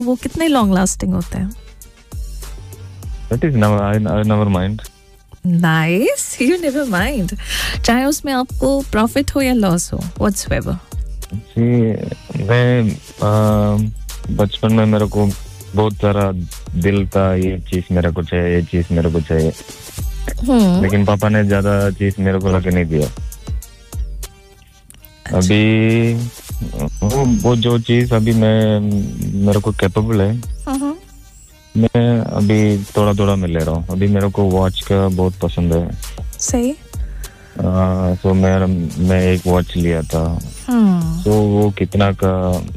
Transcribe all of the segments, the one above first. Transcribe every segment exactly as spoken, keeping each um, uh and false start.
वो कितने long lasting होते हैं? That is never, I, I never mind. Nice, you never mind. चाहे उसमें आपको प्रॉफिट हो या लॉस हो, whatsoever. जी, मैं बचपन में मेरे को बहुत सारा दिल था, ये चीज मेरे को चाहिए, ये चीज मेरे को चाहिए, hmm. लेकिन पापा ने ज्यादा चीज मेरे को लाके नहीं दिया. अभी वो वो जो चीज अभी मैं मेरे को कैपेबल है, uh-huh. मैं अभी थोड़ा थोड़ा मैं ले रहा हूँ. अभी मेरे को वॉच का बहुत पसंद है. सही. तो मैं मैं एक वॉच लिया था. hmm. तो वो कितना का,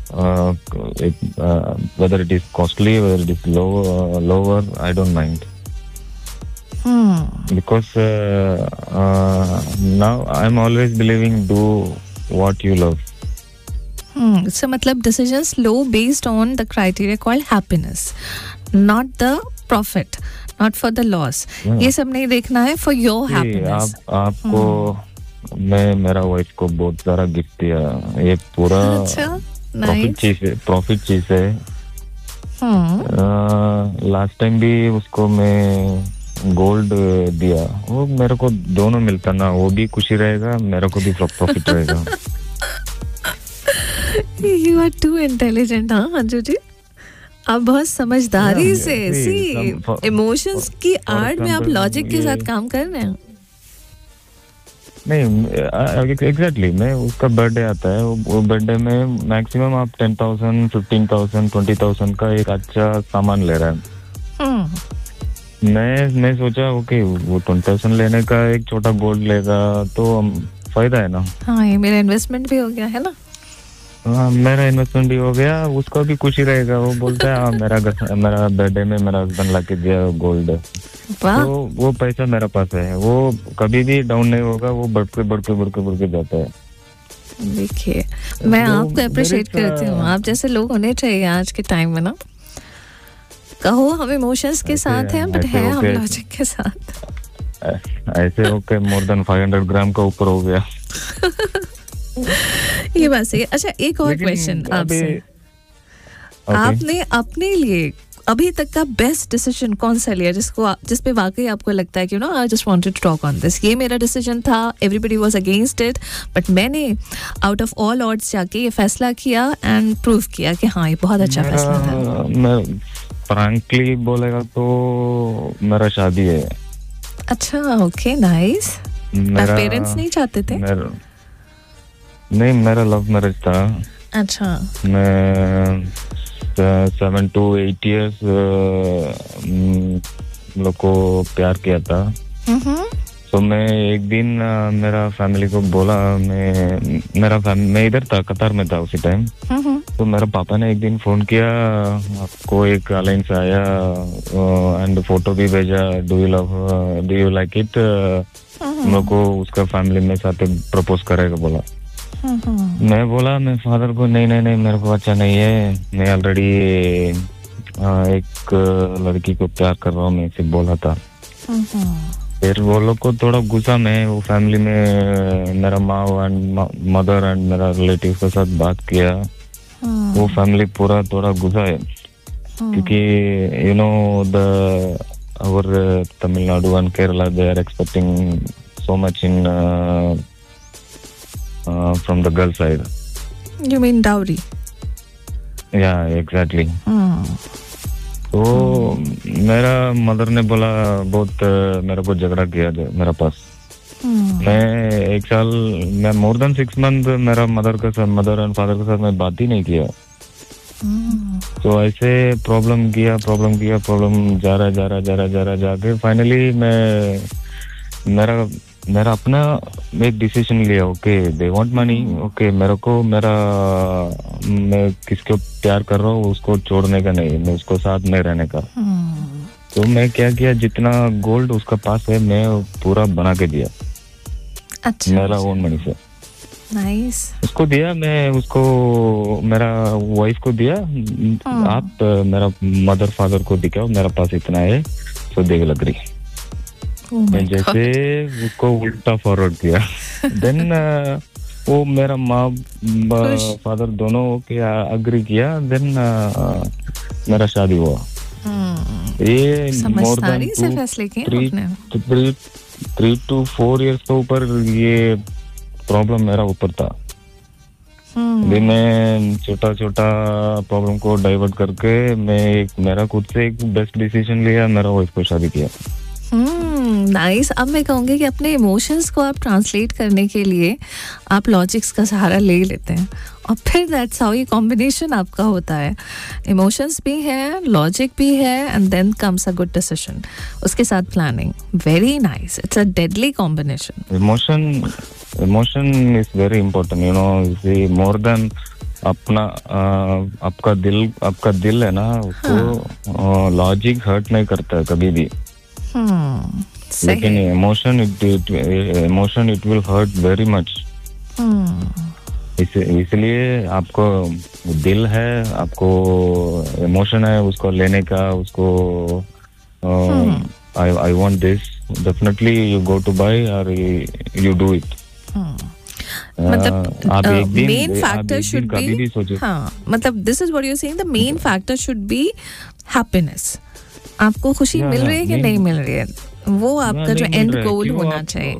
whether it is costly, whether it is low, uh, lower, I don't mind. hmm. Because uh, uh, now I'm always believing do what you love. Hmm. So मतलब decisions low based on the criteria called happiness, not the profit, not for the loss. yeah. ये सब नहीं देखना है for your happiness. आप आपको hmm. मैं मेरा वाइफ को बहुत सारा गिफ्ट दिया. ये पूरा प्रॉफिट चीज है, प्रॉफिट चीज है. लास्ट टाइम भी उसको मैं गोल्ड दिया. वो मेरे को दोनों मिलता ना, वो भी खुशी रहेगा, मेरे को भी प्रॉफिट रहेगा. You are too intelligent, हाँ अंजू जी. आप बहुत समझदारी yeah, से सी इमोशंस की आड़ में आप लॉजिक के साथ काम कर रहे हैं. नहीं, एग्जैक्टली. मैं उसका बर्थडे आता है, वो बर्थडे में मैक्सिमम आप ten thousand, fifteen thousand, twenty thousand का एक अच्छा सामान ले रहा है. hmm. मैं मैं सोचा ओके वो ट्वेंटी थाउजेंड लेने का एक छोटा गोल्ड लेगा तो फायदा है ना. हाँ, ये मेरा इन्वेस्टमेंट भी हो गया है ना. हाँ, मेरा इन्वेस्टमेंट भी हो गया, उसको भी खुशी रहेगा. वो बोलता है हाँ, मेरा मेरा बर्थडे में मेरा हस्बैंड ला के दिया गोल्ड, तो वो पैसा मेरे पास है, वो कभी भी डाउन नहीं होगा, वो बढ़ के बढ़ के बढ़ के बढ़ के जाता है. देखिए, मैं आपको अप्रिशिएट करती हूँ. आप जैसे लोग होने चाहिए आज के टाइम में ना. कहो हम इमोशंस के साथ हैं, बट है हम लॉजिक के साथ. ऐसे okay, more than five hundred gram का ऊपर हो गया. ये बात सही है. अच्छा, एक और क्वेश्चन आपसे. आपने अपने लिए अभी तक का बेस्ट डिसीजन कौन सा लिया, जिसको जिस पे वाकई आपको लगता है कि you know I just wanted to talk on this, ये मेरा डिसीजन था, everybody was against it, but मैंने आउट ऑफ ऑल ऑड्स जाके ये फैसला किया एंड प्रूव किया कि हाँ ये बहुत अच्छा फैसला था. मैं फ्रैंकली बोलेगा तो मेरा शादी है. अच्छा, ओके, नाइस. मेरा पेरेंट्स नहीं चाहते थे? नहीं, मेरा लव मैरिज था. अच्छा. मैं सेवन टू एट इयर्स लोग को प्यार किया था. तो मैं एक दिन मेरा फैमिली को बोला, मैं मेरा मैं इधर था, कतार में था उसी टाइम. तो मेरा पापा ने एक दिन फोन किया, आपको एक अलायंस आया एंड फोटो भी भेजा, do you love, do you like it, मेरे को उसका फैमिली में साथ प्रपोज करेगा बोला. मैं बोला मैं फादर को नहीं नहीं नहीं मेरे को अच्छा नहीं है, मैं ऑलरेडी एक लड़की को प्यार कर रहा हूँ, मैं सिर्फ बोला था. फिर वो लोग को थोड़ा गुस्सा में, वो फैमिली में मेरा माँ एंड मदर एंड मेरा रिलेटिव के साथ बात किया. वो फैमिली पूरा थोड़ा गुस्सा है, क्योंकि you know the our Tamil Nadu and Kerala they are expecting so much in Uh, from the girl side. You mean dowry? Yeah, exactly. Hmm. तो hmm. मेरा मदर ने बोला, बहुत मेरे को झगड़ा किया मेरा पास. hmm. मैं एक साल, मैं मोर देन सिक्स मंथ मेरा मदर के साथ, मदर एंड फादर के साथ मैं बात ही नहीं किया. hmm. तो ऐसे प्रॉब्लम किया प्रॉब्लम किया प्रॉब्लम जा रहा जा रहा जा रहा जा रहा जाके फाइनली मैं मेरा मेरा अपना एक डिसीजन लिया. Okay, they want money, okay मेरे को मेरा मैं किसको प्यार कर रहा हूँ उसको छोड़ने का नहीं, मैं उसको साथ में रहने का. hmm. तो मैं क्या किया, जितना गोल्ड उसका पास है मैं पूरा बना के दिया. अच्छा, मेरा ओन मनी से. नाइस. उसको दिया, मैं उसको मेरा वाइफ को दिया. hmm. आप मेरा मदर फादर को दिखाओ, मेरा पास इतना है, सो दे विल एग्री. मैं जैसे उसको उल्टा फॉरवर्ड किया. देन uh, वो मेरा माँ फादर दोनों के अग्री किया. देन मेरा शादी हुआ। ये समझदारी से फैसले किए आपने। थ्री टू फोर इयर्स के ऊपर ये प्रॉब्लम मेरा ऊपर था। भी मैं छोटा छोटा प्रॉब्लम को डाइवर्ट करके मैं एक मेरा खुद से एक बेस्ट डिसीजन लिया, मेरा वाइफ को शादी किया। हम्म नाइस। अब मैं कहूँगी कि अपने इमोशंस को आप ट्रांसलेट करने के लिए आप लॉजिक्स का सहारा ले लेते हैं और फिर दैट्स हाउ ये कॉम्बिनेशन आपका होता है। इमोशंस भी है, लॉजिक भी है, and then comes a good decision, उसके साथ planning. Very nice, it's a deadly combination. Emotion emotion is very important, you know, C more than अपना आ, आपका दिल आपका दिल है ना, उसको लॉजिक हाँ. हर्ट नहीं करता है कभी भी। Hmm, लेकिन emotion it emotion it will hurt very much. इसलिए आपको दिल है, आपको इमोशन है, उसको लेने का, उसको आई I want this, definitely you go to bye और यू डू इट। मतलब आप एक दिन मेन फैक्टर शुड बी, हाँ, मतलब this is what you are saying, the main factor should be happiness. आपको खुशी मिल रही है कि नहीं मिल रही है, वो आपका जो एंड गोल होना चाहिए।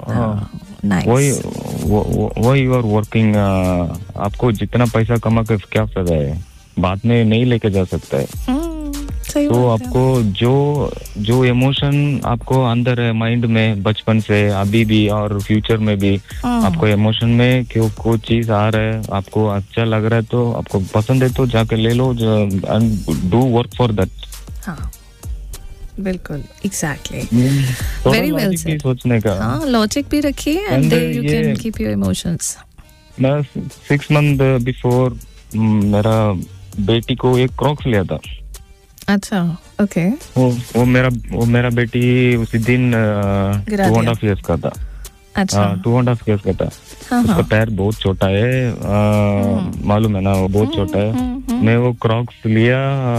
वही वही यू आर वर्किंग। आपको जितना पैसा कमा के क्या फायदा है, बाद में नहीं लेके जा सकता है। तो आपको जो जो इमोशन आपको अंदर है माइंड में बचपन से अभी भी और फ्यूचर में भी, आपको इमोशन में क्यों कोई चीज आ रहा है, आपको अच्छा लग रहा है, तो आपको पसंद है तो जाके ले लो and do work for that. हाँ बिल्कुल, एग्जैक्टली, वेरी वेल सेड। सोचने का हाँ, लॉजिक भी रखिए and you can keep your emotions. मैं सिक्स मंथ बिफोर मेरा बेटी को एक क्रॉक्स लिया था। अच्छा, ओके। वो वो मेरा वो मेरा बेटी उसी दिन टू एंड हाफ इयर्स का था। अच्छा, टू एंड हाफ इयर्स का था। हाँ, उसका पैर बहुत छोटा है, मालूम है ना, वो बहुत छोटा है। मैं वो क्रॉक्स लिया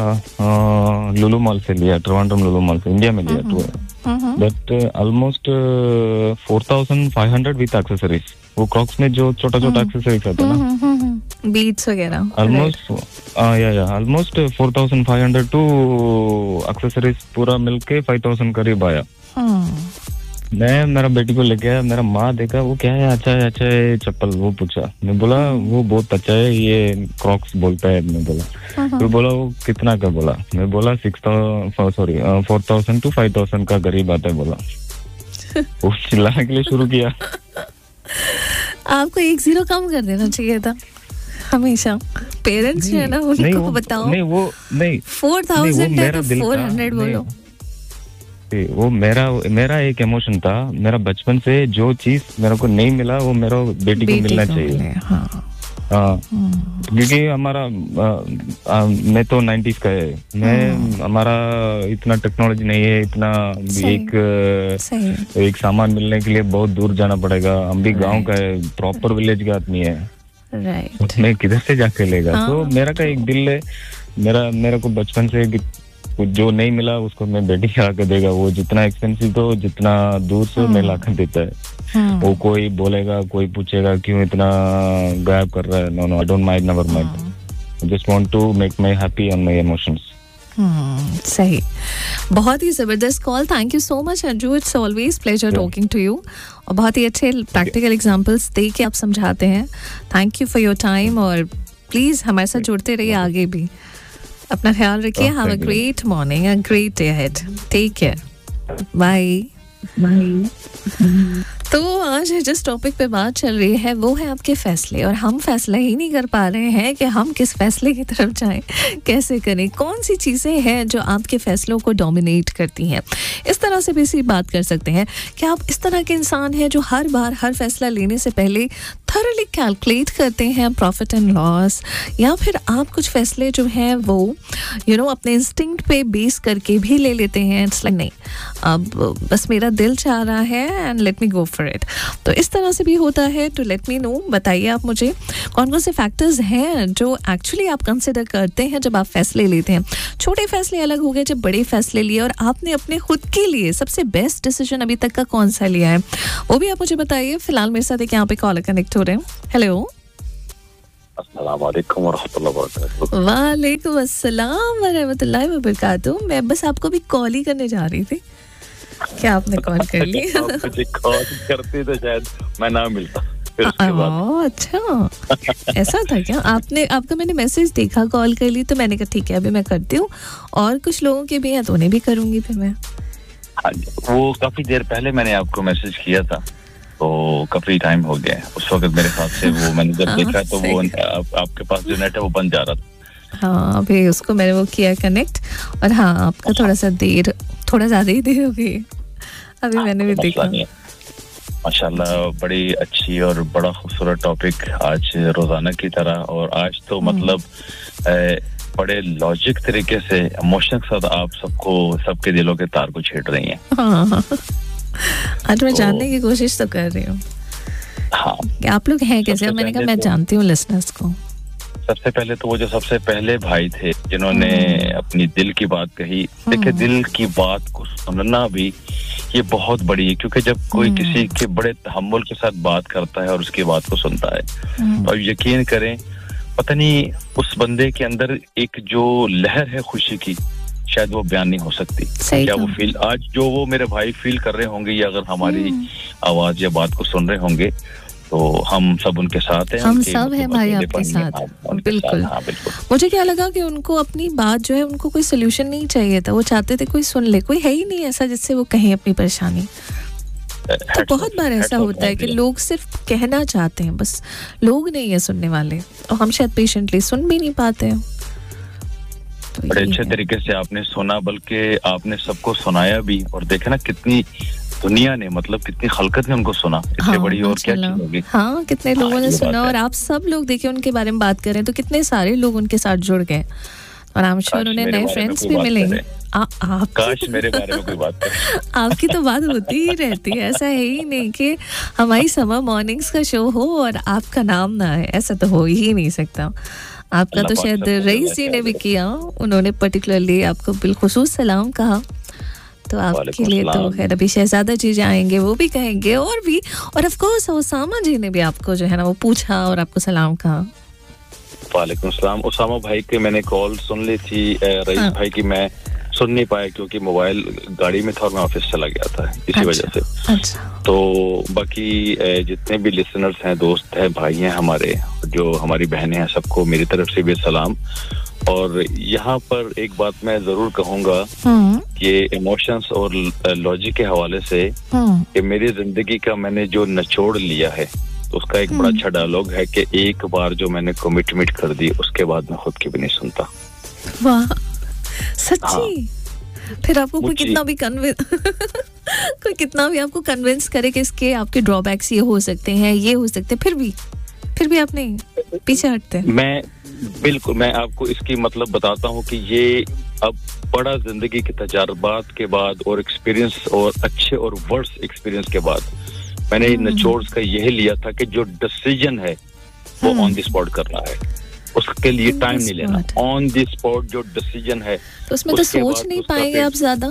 लुलु मॉल से लिया, ट्रिवांड्रम लुलु मॉल से, इंडिया में लिया। But almost four thousand five hundred with accessories. वो क्रॉक्स में जो छोटा छोटा एक्सेसरीज आता है ना, बीट्स वगैरह, ऑलमोस्ट या या almost four thousand five hundred to accessories पूरा मिलके फाइव थाउजेंड करीब आया। मैं मेरा बेटी को लेके आया, मेरा माँ देखा, वो क्या है, अच्छा है अच्छा है चप्पल, वो पूछा। मैं बोला वो बहुत अच्छा है, ये क्रॉक्स बोलता है। मैं बोला तो बोला वो कितना का, बोला मैं बोला six sorry four thousand to five thousand का करीब आता है, बोला। वो चिल्लाने के लिए शुरू किया। आपको एक जीरो कम कर देना चाहिए था हमेशा। पेरेंट्स जो है ना, उनको बताओ नहीं, वो नहीं, फोर थाउजेंड है तो फोर हंड्रेड बोलो। वो मेरा मेरा एक इमोशन था, मेरा बचपन से जो चीज मेरे को नहीं मिला वो मेरा बेटी, बेटी को मिलना को चाहिए। हाँ, हाँ, क्योंकि हमारा आ, आ, मैं तो नाइन्टीज का है, मैं हमारा इतना टेक्नोलॉजी नहीं है, इतना एक एक सामान मिलने के लिए बहुत दूर जाना पड़ेगा। हम भी गांव का है, प्रॉपर विलेज का आदमी है, राइट। मैं किधर से जाके लेगा। हाँ। तो मेरा का एक दिल है, मेरा मेरे को बचपन से जो नहीं मिला उसको मैं बेटी के आके देगा। वो जितना एक्सपेंसिव तो जितना दूर से मैं लाकर देता है। हाँ। वो कोई बोलेगा, कोई पूछेगा क्यों इतना गायब कर रहा है, no no I don't mind, never mind, I just want to make my happy on my emotions. हम्म, सही, बहुत ही जबरदस्त call. Thank you so much Anju, it's always pleasure talking to you. और बहुत ही अच्छे प्रैक्टिकल एग्जांपल्स दे के आप समझाते हैं। Thank you for your time, और प्लीज हमारे साथ जुड़ते रहिए आगे भी। अपना ख्याल रखिए। Have a great morning, a great day ahead. Take care, bye bye. तो आज जिस टॉपिक पे बात चल रही है वो है आपके फैसले, और हम फैसला ही नहीं कर पा रहे हैं कि हम किस फैसले की तरफ जाएं, कैसे करें, कौन सी चीज़ें हैं जो आपके फैसलों को डोमिनेट करती हैं। इस तरह से भी इसी बात कर सकते हैं कि आप इस तरह के इंसान हैं जो हर बार हर फैसला लेने से पहले थॉरली कैलकुलेट करते हैं प्रॉफिट एंड लॉस, या फिर आप कुछ फैसले जो हैं वो यू नो अपने इंस्टिंक्ट पे बेस करके भी ले लेते हैं। इट्स लाइक नहीं, अब बस मेरा दिल चाह रहा है and let me go for it. तो इस तरह से भी होता है। तो लेट मी नो, बताइए आप मुझे कौन कौन से फैक्टर्स हैं जो एक्चुअली आप कंसिडर करते हैं जब आप फैसले लेते हैं। छोटे फैसले अलग हो गए, जब बड़े फैसले लिए, और आपने अपने खुद के लिए सबसे बेस्ट डिसीजन अभी तक का कौन सा लिया है वो भी आप मुझे बताइए। फिलहाल मेरे साथ एक यहाँ पे कॉलर कनेक्ट हो रहे हैं। हेलो अस्सलाम वालेकुम वरहमतुल्लाहि वबरकातुहू। वालेकुम अस्सलाम वरहमतुल्लाहि वबरकातुहू। मैं बस आपको भी कॉल ही करने जा रही थी, क्या आपने कॉल कर ली? आप मुझे कॉल करते तो शायद मैं ना मिलता। अच्छा, ऐसा था क्या? आपने आपका मैंने मैसेज देखा, कॉल कर ली, तो मैंने कहा ठीक है अभी मैं करती हूँ, और कुछ लोगों के भी हैं तो उन्हें भी करूंगी फिर मैं। हाँ, वो काफी देर पहले मैंने आपको मैसेज किया था, तो काफी टाइम हो गया है। उस वक्त मेरे ख्याल से वो मैंने जब देखा तो वो आप, आपके पास जो नेट है वो बंद जा रहा था। हाँ, अभी उसको मैंने वो किया कनेक्ट, और हाँ आपका थोड़ा सा देर, थोड़ा ज्यादा ही देर हो गई, अभी मैंने भी देखा। माशाल्लाह, बड़ी अच्छी और बड़ा खूबसूरत टॉपिक आज रोजाना की तरह, और आज तो मतलब बड़े लॉजिक तरीके से इमोशन के साथ आप सबको, सबके दिलों के तार को छेड़ रही हैं। हाँ, आज मैं जानने की कोशिश तो कर रही हूँ हाँ कि आप लोग हैं कैसे। मैंने कहा मैं तो, जानती हूँ लिसनर्स को। सबसे पहले तो वो जो सबसे पहले भाई थे जिन्होंने अपनी दिल की बात कही, देखिए दिल की बात को सुनना भी ये बहुत बड़ी है, क्योंकि जब कोई किसी के बड़े तहम्मुल के साथ बात करता है और उसकी बात को सुनता है, और यकीन करें पता नहीं उस बंदे के अंदर एक जो लहर है खुशी की, शायद वो बयान नहीं हो सकती। क्या वो फील आज जो वो मेरे भाई फील कर रहे होंगे, या अगर हमारी आवाज या बात को सुन रहे होंगे, तो हम सब उनके साथ हैं। हम सब हैं भाई आपके साथ। बिल्कुल। हाँ, बिल्कुल। मुझे क्या लगा कि उनको अपनी बात जो है, उनको कोई सोल्यूशन नहीं चाहिए था, वो चाहते थे कोई सुन ले, कोई है ही नहीं ऐसा जिससे वो कहें अपनी परेशानी। तो बहुत बार ऐसा होता है कि लोग सिर्फ कहना चाहते हैं, बस लोग नहीं है सुनने वाले, और हम शायद पेशेंटली सुन भी नहीं पाते हैं। तो बड़े अच्छे तरीके से आपने सुना, बल्कि आपने सबको सुनाया भी, और देखा ना कितनी दुनिया ने, मतलब कितनी खलकत ने उनको सुना। इससे हाँ, बड़ी और क्या चीज होगी। हाँ, कितने लोगों ने सुना, और आप सब लोग देखिए उनके बारे में बात करें तो कितने सारे लोग उनके साथ जुड़ गए, और आई एम श्योर उन्हें नए फ्रेंड्स भी मिलेंगे। काश मेरे बारे में कोई बात करे। आपकी तो बात होती ही रहती है, ऐसा है ही नहीं कि हमारी समर मॉर्निंग्स का शो हो और आपका नाम ना है, ऐसा तो हो ही नहीं सकता। आपका तो शायद रईस जी ने भी किया, उन्होंने पर्टिकुलरली आपको बिलखुसूस सलाम कहा, तो आपके लिए तो खैर अभी शहजादा जी जाएंगे, वो भी कहेंगे, और भी, और ऑफ कोर्स उसामा जी ने भी आपको जो है ना वो पूछा और आपको सलाम कहा। वालेकुम सलाम। उसामा भाई के मैंने कॉल सुन ली थी, रईस हाँ। भाई की मैं सुन नहीं पाया क्योंकि मोबाइल गाड़ी में था और मैं ऑफिस चला गया था, इसी अच्छा, वजह से। अच्छा। तो बाकी जितने भी लिसनर्स हैं, दोस्त हैं, भाई हैं हमारे, जो हमारी बहनें हैं, सबको मेरी तरफ से भी सलाम। और यहाँ पर एक बात मैं जरूर कहूँगा कि इमोशंस और लॉजिक के हवाले से कि मेरी जिंदगी का मैंने जो निचोड़ लिया है, तो उसका एक बड़ा अच्छा डायलॉग है कि एक बार जो मैंने कमिटमेंट कर दी, उसके बाद मैं खुद की भी नहीं सुनता। वाह, सच्ची। हाँ। फिर आपको कोई कितना भी कन्विंस कोई कितना भी आपको कन्विंस करे कि इसके आपके ड्रॉबैक्स ये हो सकते हैं, ये हो सकते हैं, फिर भी फिर भी आप नहीं पीछे हटते। मैं बिल्कुल, मैं आपको इसकी मतलब बताता हूँ कि ये अब बड़ा जिंदगी के तजुर्बात के बाद और एक्सपीरियंस और अच्छे और वर्स एक्सपीरियंस के बाद मैंने निचोड़ का यही लिया था कि जो डिसीजन है वो ऑन द स्पॉट करना है, उसके लिए टाइम नहीं लेना। ऑन द स्पॉट जो डिसीजन है, तो उसमें तो सोच नहीं पाएंगे आप ज्यादा,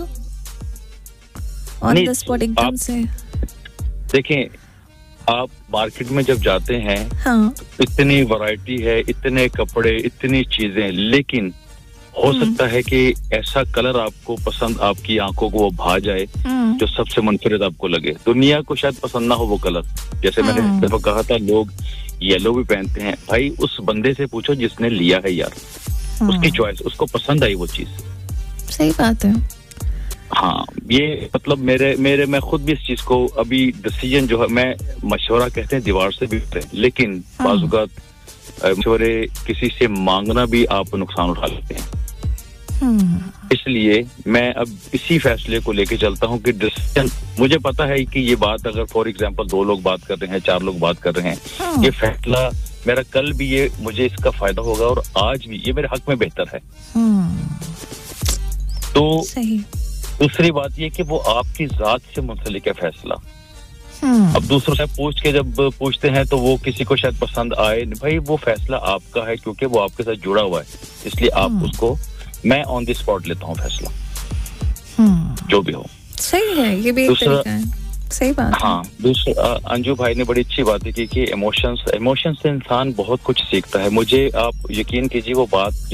ऑन द स्पॉट एकदम से। देखें, आप मार्केट में जब जाते हैं, हाँ। इतनी वैरायटी है, इतने कपड़े, इतनी चीजें, लेकिन हो सकता है कि ऐसा कलर आपको पसंद, आपकी आंखों को वो भा जाए जो सबसे मुनफरिद आपको लगे। दुनिया को शायद पसंद ना हो वो कलर, जैसे मैंने जब कहा था लोग येलो भी पहनते हैं, भाई उस बंदे से पूछो जिसने लिया है यार, उसकी चॉइस, उसको पसंद आई वो चीज। सही बात है। हाँ, ये मतलब मेरे मेरे मैं खुद भी इस चीज को अभी डिसीजन जो है, मैं मशवरा कहते हैं दीवार से भी होते हैं, लेकिन बाज़-औक़ात मशवरे किसी से मांगना भी आप नुकसान उठा लेते हैं। इसलिए मैं अब इसी फैसले को लेके चलता हूँ कि डिसीजन, मुझे पता है कि ये बात अगर फॉर एग्जांपल दो लोग बात कर रहे हैं, चार लोग बात कर रहे हैं, ये फैसला मेरा कल भी ये मुझे इसका फायदा होगा और आज भी ये मेरे हक में बेहतर है। तो सही। दूसरी बात ये कि वो आपकी जात से मुंसलिक है फैसला। अब दूसरों से पूछ के जब पूछते हैं तो वो किसी को शायद पसंद आए, भाई वो फैसला आपका है क्योंकि वो आपके साथ जुड़ा हुआ है, इसलिए आप उसको, मैं ऑन द स्पॉट लेता हूँ फैसला, जो भी हो। सही है, ये भी एक तरीका है। सही बात। हाँ, दूसरा अंजू भाई ने बड़ी अच्छी बात की कि इमोशंस इमोशंस से इंसान बहुत कुछ सीखता है। मुझे आप यकीन कीजिए वो बात